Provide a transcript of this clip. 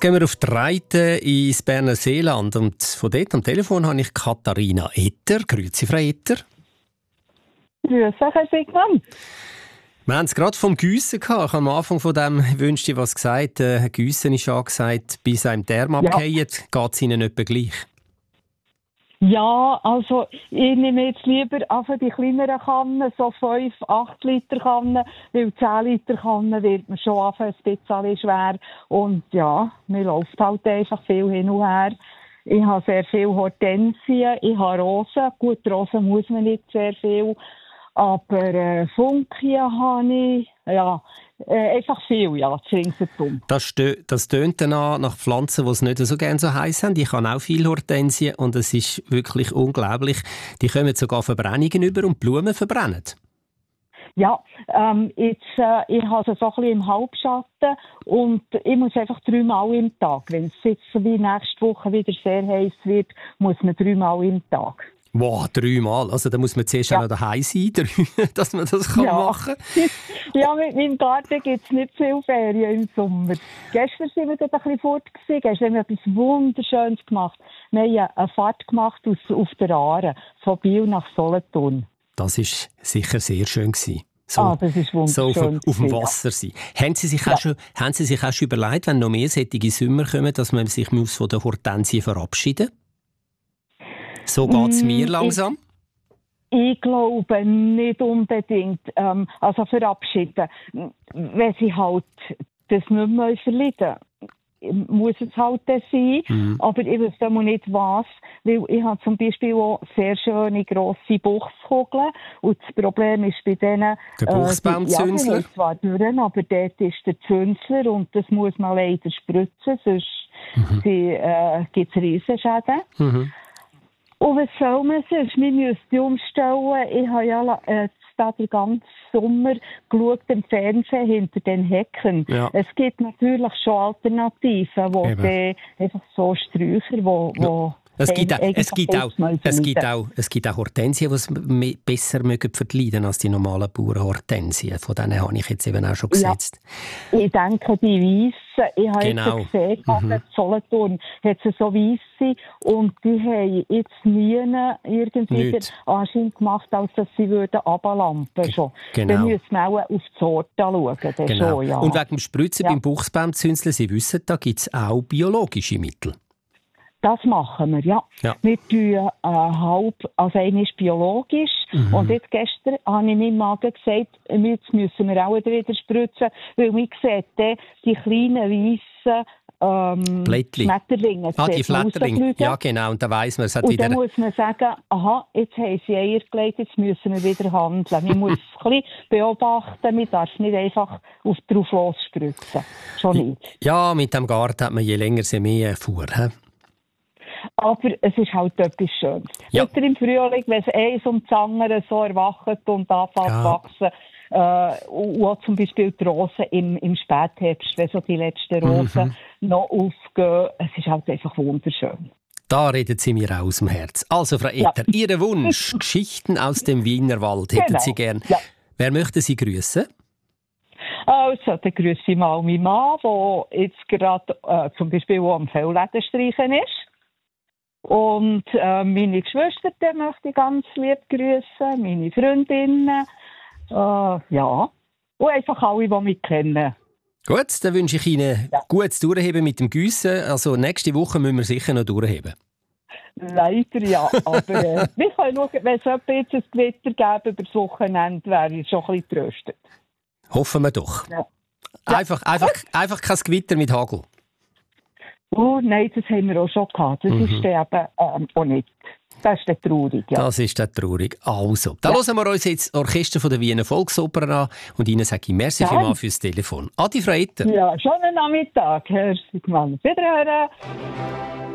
gehen wir auf die Reite ins Berner Seeland. Und von dort am Telefon habe ich Katharina Etter. Grüezi, Frau Etter. Grüezi, Herr Sigmann. Wir haben es gerade vom Giessen gehabt. Ich habe am Anfang von dem «Wünsch dir was» gesagt. Giessen ist angesagt, bis einem die Arme abfallen. Geht es Ihnen etwa gleich? Ja, also ich nehme jetzt lieber einfach die kleineren Kannen, so 5, 8 Liter Kannen, weil 10 Liter Kannen wird mir schon ein bisschen schwer. Und ja, mir läuft halt einfach viel hin und her. Ich habe sehr viel Hortensien, ich habe Rosen. Gut, Rosen muss man nicht sehr viel. Aber Funkien habe ich, ja, einfach viel, ja, Das tönt dann nach Pflanzen, die es nicht so gerne so heiß haben. Ich habe auch viele Hortensien und es ist wirklich unglaublich. Die kommen sogar Verbrennungen über und Blumen verbrennen. Ja, ich habe es so ein bisschen im Halbschatten und ich muss einfach 3 Mal im Tag. Wenn es jetzt wie nächste Woche wieder sehr heiß wird, muss man 3 Mal im Tag. Wow, 3 Mal. Also da muss man zuerst auch noch daheim sein, dass man das machen kann. Ja, mit meinem Garten gibt es nicht viel Ferien im Sommer. Gestern sind wir dort ein bisschen fort gewesen. Gestern haben wir etwas Wunderschönes gemacht. Wir haben eine Fahrt gemacht auf der Aare, von Biel nach Solothurn. Das war sicher sehr schön gewesen. Das ist wunderschön. So auf dem Wasser sein. Haben Sie sich auch schon überlegt, wenn noch mehr solche Sommer kommen, dass man sich von der Hortensie verabschieden muss? So geht es mir langsam? Ich glaube nicht unbedingt. Also verabschieden. Wenn sie halt das nicht mehr verleiden, muss es halt das sein. Aber ich weiß auch nicht was. Weil ich habe zum Beispiel auch sehr schöne grosse Buchskugeln. Und das Problem ist bei denen... Der Buchsbaumzünsler? Ja, zwar durch, aber dort ist der Zünsler und das muss man leider spritzen, sonst gibt es Riesenschäden. Und was soll man sonst? Wir müssen umstellen. Ich habe ja den ganzen Sommer geschaut im Fernsehen hinter den Hecken. Ja. Es gibt natürlich schon Alternativen, wo einfach so Sträucher, wo Es gibt auch Hortensien, die es besser verleiden als die normalen Bauernhortensien. Von denen habe ich jetzt eben auch schon gesetzt. Ja, ich denke, die Weissen, ich habe jetzt gesehen, in Solothurn hat es so Weisse und die haben jetzt nie irgendwie den Anschein gemacht, als dass sie runterlampen würden. Genau. Dann müssen wir auch auf die Sorte schauen. Genau. Schon, ja. Und wegen dem Spritzen beim Buchsbaumzünsler, Sie wissen, da gibt es auch biologische Mittel. Das machen wir, ja. Wir tun also einer ist biologisch. Und jetzt gestern habe ich meinem Magen gesagt, jetzt müssen wir auch wieder spritzen, weil man sieht die kleinen weißen Schmetterlinge. Die Flatterlinge, ja genau, und da weiss man, es hat und wieder... dann muss man sagen, jetzt haben sie Eier gelegt, jetzt müssen wir wieder handeln. Man muss es ein bisschen beobachten, man darf nicht einfach drauf losspritzen. Schon nicht. Ja, mit dem Garten hat man je länger, je mehr Fuhr. Aber es ist halt etwas Schönes. Ja. Wieder im Frühling, wenn es eins um das andere so erwacht und anfängt zu wachsen. Und auch zum Beispiel die Rosen im Spätherbst, wenn so die letzten Rosen noch aufgehen. Es ist halt einfach wunderschön. Da redet Sie mir aus dem Herz. Also, Frau Etter, Ihr Wunsch, Geschichten aus dem Wienerwald, hätten Sie gern. Ja. Wer möchte Sie grüßen? Also, dann grüße ich mal meinen Mann, der jetzt gerade zum Beispiel auch am Fellläden streichen ist. Und meine Geschwister möchte ich ganz lieb grüßen, meine Freundinnen, ja. Und einfach alle, die mich kennen. Gut, dann wünsche ich Ihnen gutes Durchheben mit dem Giessen. Also nächste Woche müssen wir sicher noch durchheben. Leider ja, aber wir können schauen, wenn es jetzt ein Gewitter gäbe über das Wochenende, wäre ich schon ein bisschen tröstet. Hoffen wir doch. Ja. Einfach kein Gewitter mit Hagel. Oh nein, das haben wir auch schon gehabt. Das ist eben auch nicht. Das ist dann traurig, ja. Das ist dann traurig. Also, dann hören wir uns jetzt das Orchester von der Wiener Volksoper an und Ihnen sage ich merci vielmals fürs Telefon. Adi, Frau Etter. Ja, schönen Nachmittag, Herr Sigmann. Wiederhören.